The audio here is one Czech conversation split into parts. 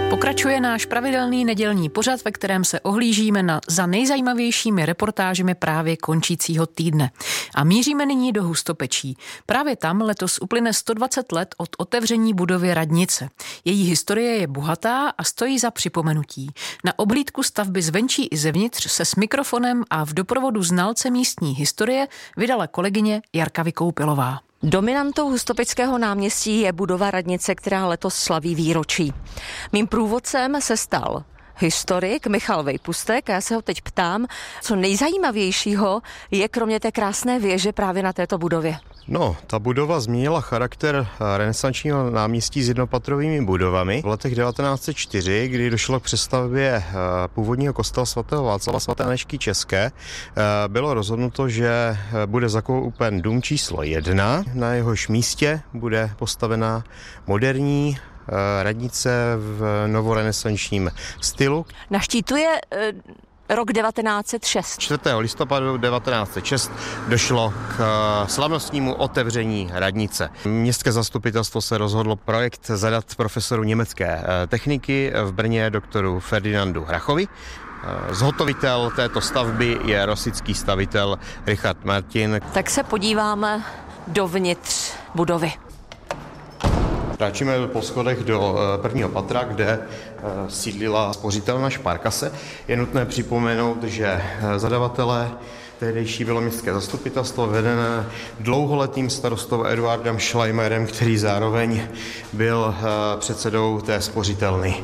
Pokračuje náš pravidelný nedělní pořad, ve kterém se ohlížíme za nejzajímavějšími reportážemi právě končícího týdne. A míříme nyní do Hustopečí. Právě tam letos uplyne 120 let od otevření budovy radnice. Její historie je bohatá a stojí za připomenutí. Na obhlídku stavby zvenčí i zevnitř se s mikrofonem a v doprovodu znalce místní historie vydala kolegyně Jarka Vykoupilová. Dominantou Hustopeckého náměstí je budova radnice, která letos slaví výročí. Mým průvodcem se stal historik Michal Vejpustek a já se ho teď ptám, co nejzajímavějšího je kromě té krásné věže právě na této budově. No, ta budova změnila charakter renesančního náměstí s jednopatrovými budovami. V letech 1904, kdy došlo k přestavbě původního kostela svatého Václava svaté Anežky České, bylo rozhodnuto, že bude zakoupen dům číslo 1. Na jehož místě bude postavena moderní radnice v novorenesančním stylu. Na štítu je rok 1906. 4. listopadu 1906 došlo k slavnostnímu otevření radnice. Městské zastupitelstvo se rozhodlo projekt zadat profesoru německé techniky v Brně doktoru Ferdinandu Hrachovi. Zhotovitel této stavby je rosický stavitel Richard Martin. Tak se podíváme dovnitř budovy. Kráčíme po schodech do prvního patra, kde sídlila spořitelna Šparkase. Je nutné připomenout, že zadavatelé tehdejší bylo městské zastupitelstvo vedené dlouholetým starostou Eduardem Schleimerem, který zároveň byl předsedou té spořitelny.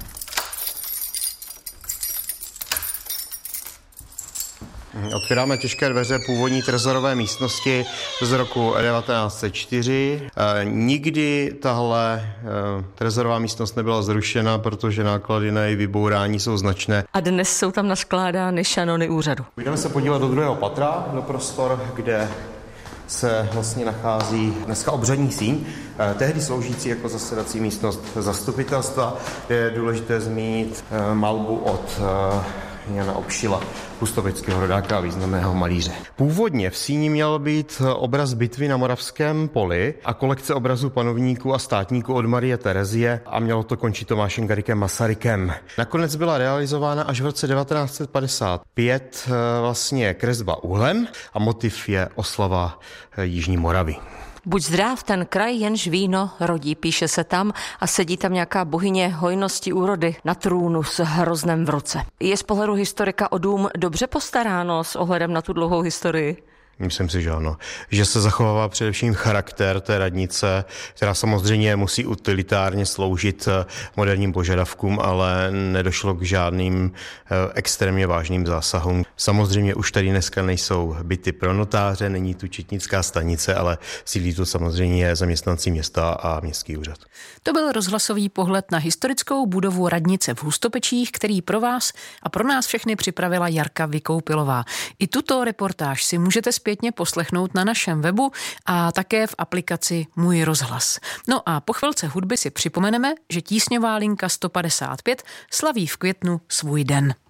Otvíráme těžké dveře původní trezorové místnosti z roku 1904. Nikdy tahle trezorová místnost nebyla zrušena, protože náklady na její vybourání jsou značné. A dnes jsou tam naskládány šanony úřadu. Půjdeme se podívat do druhého patra, do prostor, kde se vlastně nachází dneska obřadní síň, tehdy sloužící jako zasedací místnost zastupitelstva, kde je důležité zmínit malbu od Jana Obšila, hustopeckého rodáka a významného malíře. Původně v síni měl být obraz bitvy na Moravském poli a kolekce obrazů panovníků a státníků od Marie Terezie a mělo to končit Tomášem Garriguem Masarykem. Nakonec byla realizována až v roce 1955 vlastně kresba uhlem a motiv je oslava Jižní Moravy. Buď zdrav, ten kraj jenž víno rodí, píše se tam a sedí tam nějaká bohyně hojnosti úrody na trůnu s hroznem v ruce. Je z pohledu historika o dům dobře postaráno s ohledem na tu dlouhou historii? Myslím si, že ano. Že se zachovává především charakter té radnice, která samozřejmě musí utilitárně sloužit moderním požadavkům, ale nedošlo k žádným extrémně vážným zásahům. Samozřejmě už tady dneska nejsou byty pro notáře, není tu četnická stanice, ale sídlí tu samozřejmě zaměstnanci města a městský úřad. To byl rozhlasový pohled na historickou budovu radnice v Hustopečích, který pro vás a pro nás všechny připravila Jarka Vykoupilová. I tuto reportáž si můžete zpětně poslechnout na našem webu a také v aplikaci Můj rozhlas. No a po chvilce hudby si připomeneme, že tísňová linka 155 slaví v květnu svůj den.